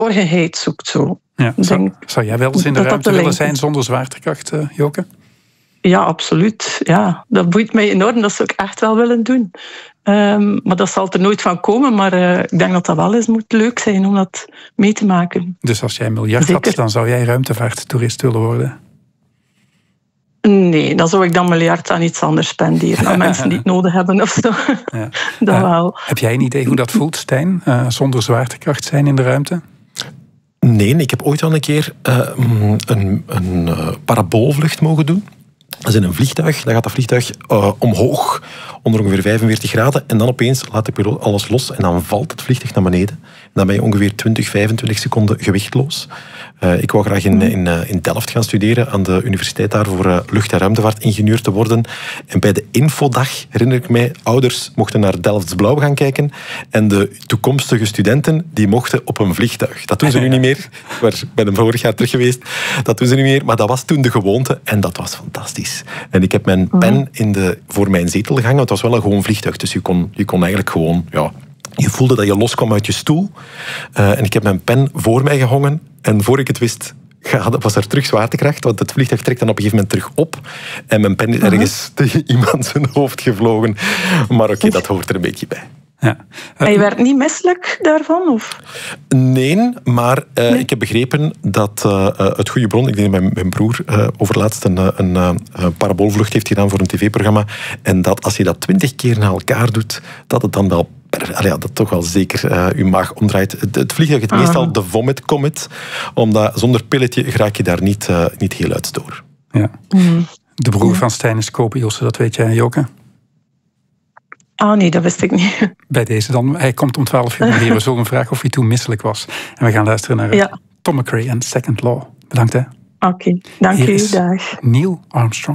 Borgenheid zoekt zo. Ja. Zou jij wel eens in de ruimte willen zijn zonder zwaartekracht, Joke? Ja, absoluut. Ja, dat boeit mij enorm. Dat zou ik echt wel willen doen. Maar dat zal er nooit van komen. Maar ik denk dat dat wel eens moet leuk zijn om dat mee te maken. Dus als jij een miljard had, dan zou jij ruimtevaarttoerist willen worden? Nee, dan zou ik dan miljard aan iets anders spenderen. Aan mensen die het nodig hebben of zo. Ja. Dat wel. Heb jij een idee hoe dat voelt, Stijn? Zonder zwaartekracht zijn in de ruimte? Nee, ik heb ooit al een keer een paraboolvlucht mogen doen. Dat is in een vliegtuig. Dan gaat dat vliegtuig omhoog, onder ongeveer 45 graden. En dan opeens laat de piloot alles los en dan valt het vliegtuig naar beneden. En dan ben je ongeveer 20-25 seconden gewichtloos. Ik wou graag in Delft gaan studeren, aan de universiteit daar, voor lucht- en ruimtevaartingenieur te worden. En bij de infodag, herinner ik mij, ouders mochten naar Delfts Blauw gaan kijken. En de toekomstige studenten, die mochten op een vliegtuig. Dat doen ze nu niet meer. Ik ben hem vorig jaar terug geweest. Dat doen ze niet meer, maar dat was toen de gewoonte. En dat was fantastisch. En ik heb mijn pen voor mijn zetel gehangen. Het was wel een gewoon vliegtuig, dus je kon eigenlijk gewoon... Ja, je voelde dat je loskwam uit je stoel. En ik heb mijn pen voor mij gehangen. En voor ik het wist, was er terug zwaartekracht. Want het vliegtuig trekt dan op een gegeven moment terug op. En mijn pen is ergens tegen iemand zijn hoofd gevlogen. Maar oké, dat hoort er een beetje bij. Ja. En je werd niet misselijk daarvan? Of? Nee, maar ik heb begrepen dat het goede bron... Ik denk dat mijn broer overlaatst een paraboolvlucht heeft gedaan voor een tv-programma. En dat als je dat 20 keer na elkaar doet, dat het dan wel... dat toch wel zeker je maag omdraait. Het vliegtuig heet meestal de Vomit Comet. Omdat zonder pilletje raak je daar niet heel uit door. Ja. De broer van Stijn is Kopiose, dat weet jij, Joke? Ah nee, dat wist ik niet. Bij deze dan. Hij komt om 12 uur hier. We zullen vragen of hij toen misselijk was. En we gaan luisteren naar Tom McRae en Second Law. Bedankt, hè. Oké, dank u. Dag. Neil Armstrong.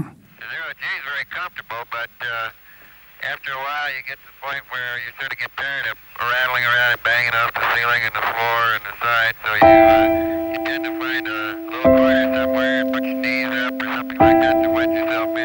After a while, you get to the point where you sort of get tired of rattling around and banging off the ceiling and the floor and the side, so you